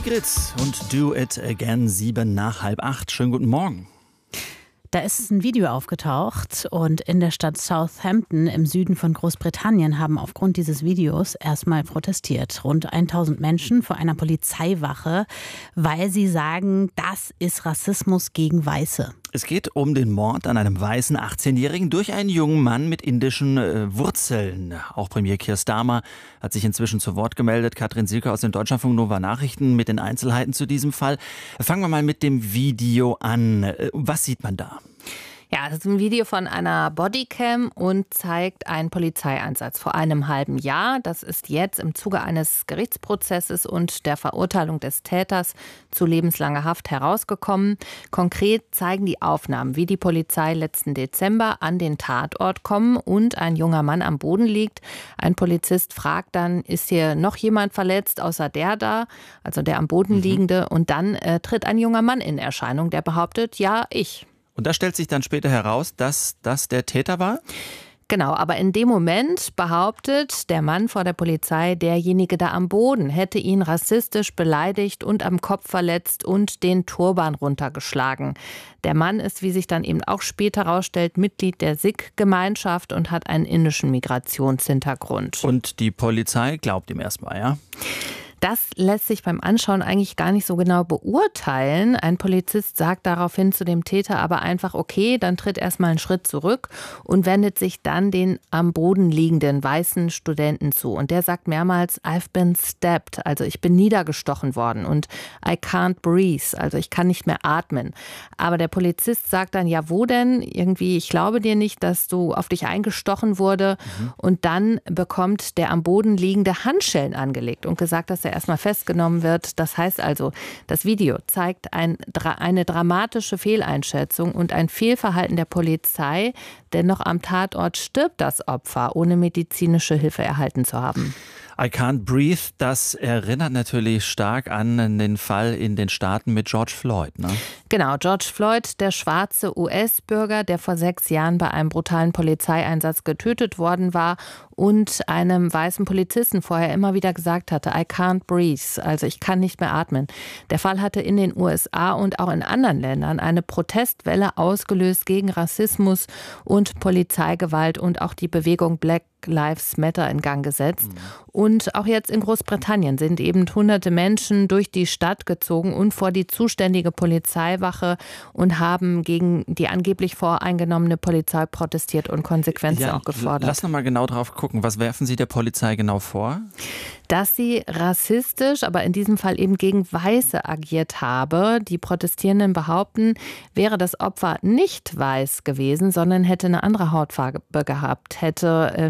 Sigrid und Do It Again, 7:07. Schönen guten Morgen. Da ist ein Video aufgetaucht und in der Stadt Southampton im Süden von Großbritannien haben aufgrund dieses Videos erstmal protestiert. Rund 1000 Menschen vor einer Polizeiwache, weil sie sagen, das ist Rassismus gegen Weiße. Es geht um den Mord an einem weißen 18-Jährigen durch einen jungen Mann mit indischen Wurzeln. Auch Premier Keir Starmer hat sich inzwischen zu Wort gemeldet. Katrin Silke aus den Deutschlandfunk Nova Nachrichten mit den Einzelheiten zu diesem Fall. Fangen wir mal mit dem Video an. Was sieht man da? Ja, das ist ein Video von einer Bodycam und zeigt einen Polizeieinsatz vor einem halben Jahr. Das ist jetzt im Zuge eines Gerichtsprozesses und der Verurteilung des Täters zu lebenslanger Haft herausgekommen. Konkret zeigen die Aufnahmen, wie die Polizei letzten Dezember an den Tatort kommen und ein junger Mann am Boden liegt. Ein Polizist fragt dann, ist hier noch jemand verletzt außer der da, also der am Boden liegende? Und dann tritt ein junger Mann in Erscheinung, der behauptet, ja, ich. Und da stellt sich dann später heraus, dass das der Täter war? Genau, aber in dem Moment behauptet der Mann vor der Polizei, derjenige da am Boden hätte ihn rassistisch beleidigt und am Kopf verletzt und den Turban runtergeschlagen. Der Mann ist, wie sich dann eben auch später herausstellt, Mitglied der Sikh-Gemeinschaft und hat einen indischen Migrationshintergrund. Und die Polizei glaubt ihm erstmal, ja? Das lässt sich beim Anschauen eigentlich gar nicht so genau beurteilen. Ein Polizist sagt daraufhin zu dem Täter aber einfach, okay, dann tritt erstmal einen Schritt zurück und wendet sich dann den am Boden liegenden weißen Studenten zu. Und der sagt mehrmals, I've been stabbed, also ich bin niedergestochen worden und I can't breathe, also ich kann nicht mehr atmen. Aber der Polizist sagt dann, ja wo denn? Irgendwie, ich glaube dir nicht, dass du auf dich eingestochen wurde. Und dann bekommt der am Boden liegende Handschellen angelegt und gesagt, dass er erstmal festgenommen wird. Das heißt also, das Video zeigt eine dramatische Fehleinschätzung und ein Fehlverhalten der Polizei, denn noch am Tatort stirbt das Opfer, ohne medizinische Hilfe erhalten zu haben. I can't breathe, das erinnert natürlich stark an den Fall in den Staaten mit George Floyd, ne? Genau, George Floyd, der schwarze US-Bürger, der vor 6 Jahren bei einem brutalen Polizeieinsatz getötet worden war und einem weißen Polizisten vorher immer wieder gesagt hatte, I can't breathe, also ich kann nicht mehr atmen. Der Fall hatte in den USA und auch in anderen Ländern eine Protestwelle ausgelöst gegen Rassismus und Polizeigewalt und auch die Bewegung Black Lives Matter in Gang gesetzt. Und auch jetzt in Großbritannien sind eben hunderte Menschen durch die Stadt gezogen und vor die zuständige Polizeiwache und haben gegen die angeblich voreingenommene Polizei protestiert und Konsequenzen auch gefordert. Lass noch mal genau drauf gucken. Was werfen Sie der Polizei genau vor? Dass sie rassistisch, aber in diesem Fall eben gegen Weiße agiert habe. Die Protestierenden behaupten, wäre das Opfer nicht weiß gewesen, sondern hätte eine andere Hautfarbe gehabt, hätte